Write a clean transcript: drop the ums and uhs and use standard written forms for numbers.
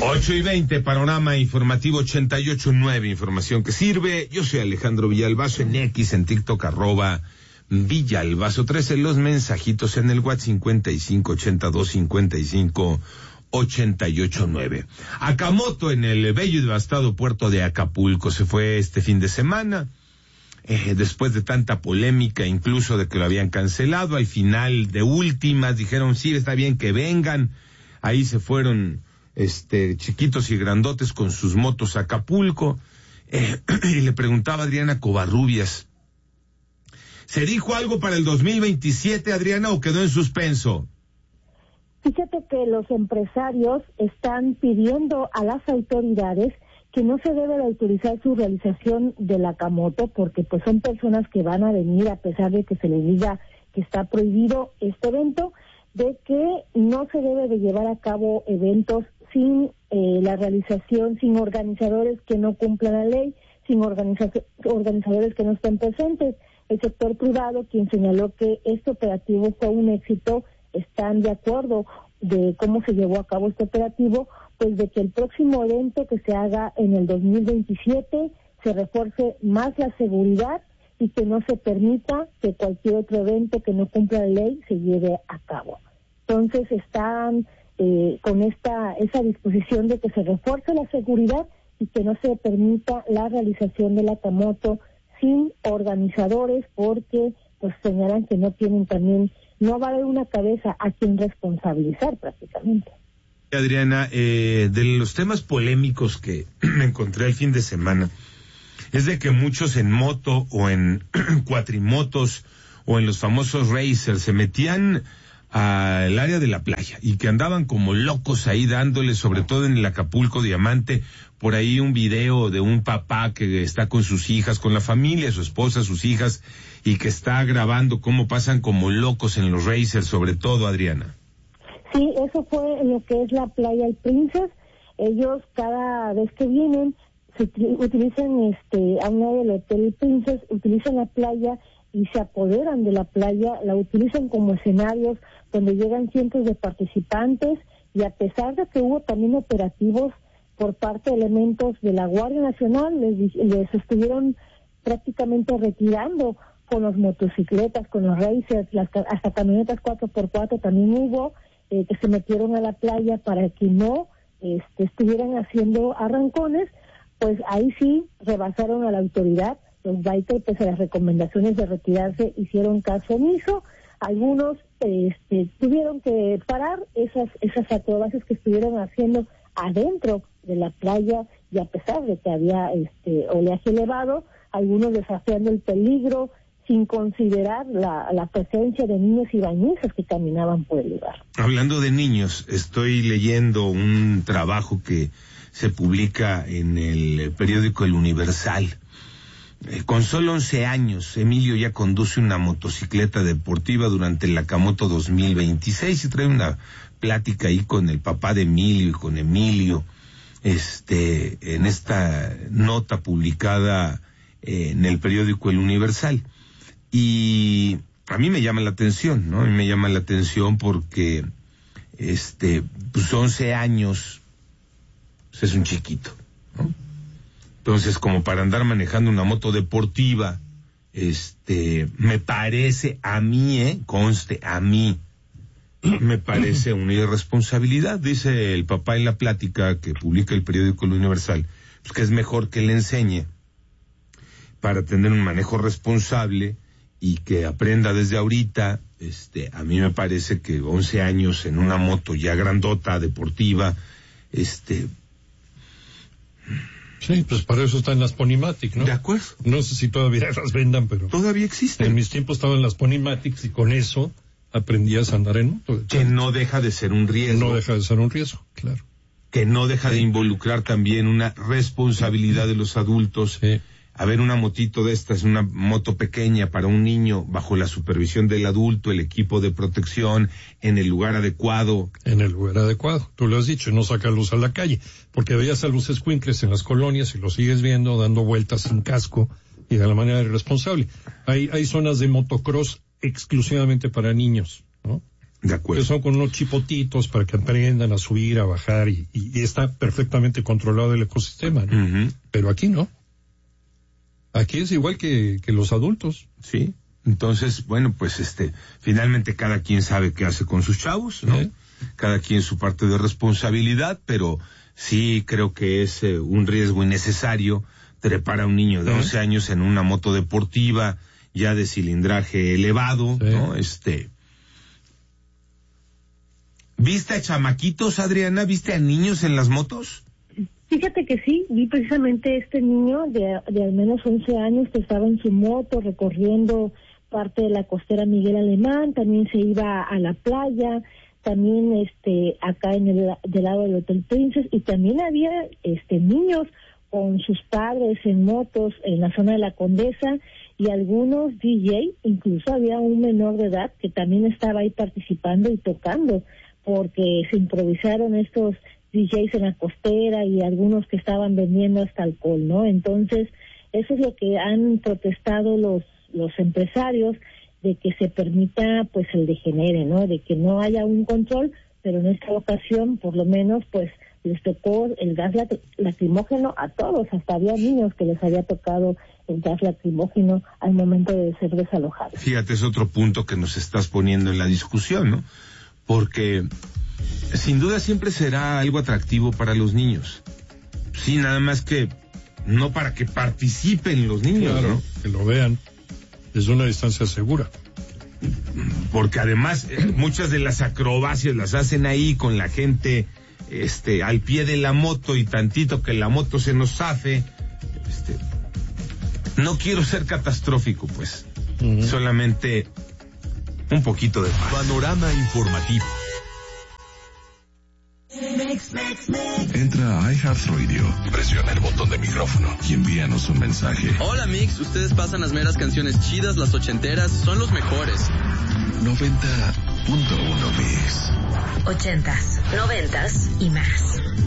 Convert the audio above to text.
8:20, panorama informativo 88.9, información que sirve. Yo soy Alejandro Villalbazo, en X, en TikTok, @Villalbazo 13, los mensajitos en el WhatsApp 55825588.9. Akamoto, en el bello y devastado puerto de Acapulco, se fue este fin de semana, después de tanta polémica, incluso de que lo habían cancelado. Al final, de últimas, dijeron, sí, está bien que vengan. Ahí se fueron chiquitos y grandotes con sus motos a Acapulco, y le preguntaba a Adriana Covarrubias, ¿se dijo algo para el 2027, Adriana, o quedó en suspenso? Fíjate que los empresarios están pidiendo a las autoridades que no se debe de autorizar su realización del Akamoto, porque pues son personas que van a venir a pesar de que se les diga que está prohibido este evento, de que no se debe de llevar a cabo eventos sin la realización, sin organizadores que no cumplan la ley, sin organizadores que no estén presentes. El sector privado, quien señaló que este operativo fue un éxito, están de acuerdo de cómo se llevó a cabo este operativo, pues de que el próximo evento que se haga en el 2027 se refuerce más la seguridad y que no se permita que cualquier otro evento que no cumpla la ley se lleve a cabo. Entonces están con esa disposición de que se refuerce la seguridad y que no se permita la realización del Akamoto sin organizadores, porque pues señalan que no tienen también, no va a haber una cabeza a quien responsabilizar prácticamente. Adriana, de los temas polémicos que me encontré el fin de semana, es de que muchos en moto o en cuatrimotos o en los famosos racers se metían al área de la playa y que andaban como locos ahí dándole, sobre todo en el Acapulco Diamante. Por ahí un video de un papá que está con sus hijas, con la familia, su esposa, sus hijas, y que está grabando cómo pasan como locos en los racers, sobre todo, Adriana. Sí, eso fue en lo que es la playa El Princess. Ellos cada vez que vienen utilizan a un lado del hotel El Princess, utilizan la playa y se apoderan de la playa, la utilizan como escenarios donde llegan cientos de participantes, y a pesar de que hubo también operativos por parte de elementos de la Guardia Nacional, les estuvieron prácticamente retirando con las motocicletas, con los racers, hasta camionetas 4x4 también hubo, que se metieron a la playa para que no estuvieran haciendo arrancones. Pues ahí sí rebasaron a la autoridad. Los bikers, pese a las recomendaciones de retirarse, hicieron caso omiso. Algunos tuvieron que parar esas acrobacias que estuvieron haciendo adentro de la playa, y a pesar de que había oleaje elevado, algunos desafiando el peligro sin considerar la presencia de niños y bañistas que caminaban por el lugar. Hablando de niños, estoy leyendo un trabajo que se publica en el periódico El Universal. Con solo 11 años, Emilio ya conduce una motocicleta deportiva durante el Akamoto 2026 y trae una plática ahí con el papá de Emilio y con Emilio, en esta nota publicada en el periódico El Universal. Y a mí me llama la atención, ¿no? A mí me llama la atención porque, pues 11 años, pues es un chiquito, ¿no? Entonces, como para andar manejando una moto deportiva, me parece a mí, conste, a mí, me parece una irresponsabilidad. Dice el papá en la plática que publica el periódico El Universal, pues que es mejor que le enseñe para tener un manejo responsable y que aprenda desde ahorita. A mí me parece que 11 años en una moto ya grandota, deportiva, Sí, pues para eso están las Ponymatic, ¿no? De acuerdo. No sé si todavía las vendan, pero... Todavía existen. En mis tiempos estaban las Ponymatic y con eso aprendías a andar en moto. Que no deja de ser un riesgo. No deja de ser un riesgo, claro. Que no deja de involucrar también una responsabilidad de los adultos. Sí. A ver, una motito de estas, una moto pequeña para un niño, bajo la supervisión del adulto, el equipo de protección, en el lugar adecuado. En el lugar adecuado, tú lo has dicho, no sacarlos a la calle, porque veías a los escuincles en las colonias y los sigues viendo dando vueltas sin casco y de la manera irresponsable. Hay zonas de motocross exclusivamente para niños, ¿no? De acuerdo. Que son con unos chipotitos para que aprendan a subir, a bajar y está perfectamente controlado el ecosistema, ¿no? Uh-huh. Pero aquí no. Aquí es igual que los adultos. Sí. Entonces, bueno, pues finalmente cada quien sabe qué hace con sus chavos, ¿no? Cada quien su parte de responsabilidad, pero sí creo que es un riesgo innecesario trepar a un niño de 11 años en una moto deportiva ya de cilindraje elevado, ¿no? ¿Viste a chamaquitos, Adriana? ¿Viste a niños en las motos? Fíjate que sí, vi precisamente este niño de al menos 11 años que estaba en su moto recorriendo parte de la costera Miguel Alemán, también se iba a la playa, también acá del lado del Hotel Princess, y también había niños con sus padres en motos en la zona de la Condesa y algunos DJ, incluso había un menor de edad que también estaba ahí participando y tocando, porque se improvisaron estos DJs en la costera y algunos que estaban vendiendo hasta alcohol, ¿no? Entonces, eso es lo que han protestado los empresarios, de que se permita pues el degenere, ¿no? De que no haya un control, pero en esta ocasión por lo menos pues les tocó el gas lacrimógeno a todos, hasta había niños que les había tocado el gas lacrimógeno al momento de ser desalojados. Fíjate, es otro punto que nos estás poniendo en la discusión, ¿no? Porque sin duda siempre será algo atractivo para los niños. Sí, nada más que no para que participen los niños, claro, ¿no? Que lo vean desde una distancia segura. Porque además muchas de las acrobacias las hacen ahí con la gente al pie de la moto y tantito que la moto se nos zafe. No quiero ser catastrófico, pues. Uh-huh. Solamente un poquito de paz. Panorama informativo. Entra a iHeartRadio, presiona el botón de micrófono y envíanos un mensaje. Hola Mix, ustedes pasan las meras canciones chidas, las ochenteras, son los mejores. 90.1 Mix. 80s, 90s y más.